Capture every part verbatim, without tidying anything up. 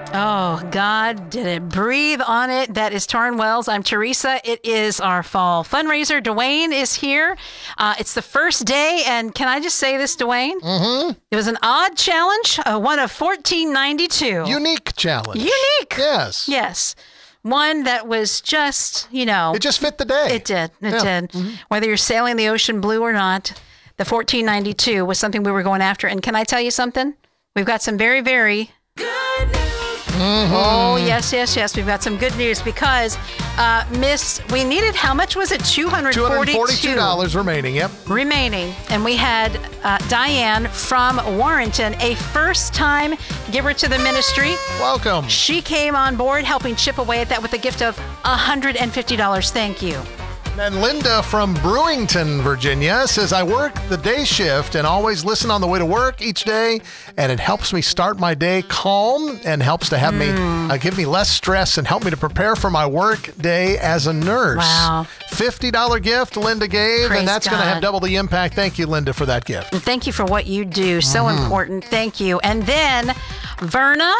Oh, God, did it breathe on it? That is Taryn Wells. I'm Teresa. It is our fall fundraiser. Dwayne is here. Uh, it's the first day, and can I just say this, Dwayne? Mm-hmm. It was an odd challenge, uh, one of fourteen ninety-two. Unique challenge. Unique. Yes. Yes. One that was just, you know. It just fit the day. It did. It Yeah. did. Mm-hmm. Whether you're sailing the ocean blue or not, the fourteen ninety-two was something we were going after. And can I tell you something? We've got some very, very good news. Mm-hmm. Oh, yes, yes, yes. We've got some good news because, uh, Miss, we needed, how much was it? two hundred forty-two dollars two hundred forty-two dollars remaining, yep. Remaining. And we had uh, Diane from Warrenton, a first-time giver to the ministry. Welcome. She came on board helping chip away at that with a gift of one hundred fifty dollars. Thank you. And Linda from Brewington, Virginia says, I work the day shift and always listen on the way to work each day, and it helps me start my day calm and helps to have mm. me, uh, give me less stress and help me to prepare for my work day as a nurse. Wow. fifty dollars gift Linda gave, Praise and that's going to God. have double the impact. Thank you, Linda, for that gift. And thank you for what you do. So mm-hmm. important. Thank you. And then Verna,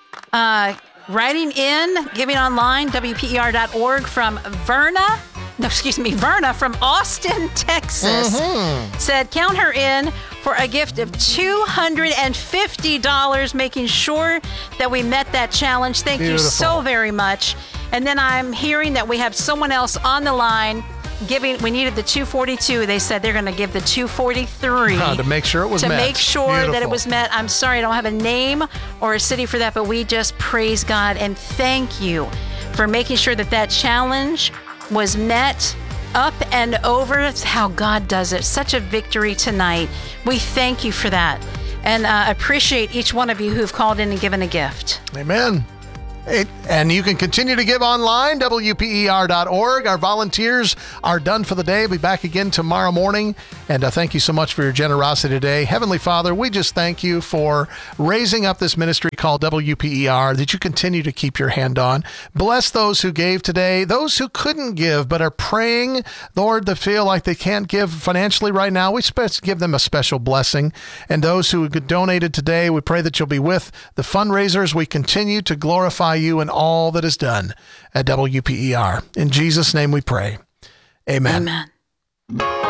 uh, writing in, giving online, W P E R dot org from Verna. No, excuse me, Verna from Austin, Texas, mm-hmm. said, count her in for a gift of two hundred fifty dollars, making sure that we met that challenge. Thank Beautiful. you so very much. And then I'm hearing that we have someone else on the line giving, we needed the two forty-two. They said they're going to give the two forty-three. Uh, to make sure it was to met. To make sure Beautiful. that it was met. I'm sorry, I don't have a name or a city for that, but we just praise God and thank you for making sure that that challenge was met up and over. That's how God does it. Such a victory tonight. We thank you for that and uh, appreciate each one of you who've called in and given a gift. Amen. It, and you can continue to give online, W P E R dot org. Our volunteers are done for the day. We'll be back again tomorrow morning. And uh, thank you so much for your generosity today. Heavenly Father, we just thank you for raising up this ministry called W P E R that you continue to keep your hand on. Bless those who gave today, those who couldn't give but are praying, Lord, that feel like they can't give financially right now. We spe- give them a special blessing. And those who donated today, we pray that you'll be with the fundraisers. We continue to glorify you in all that is done at W P E R. In Jesus' name we pray. Amen. Amen.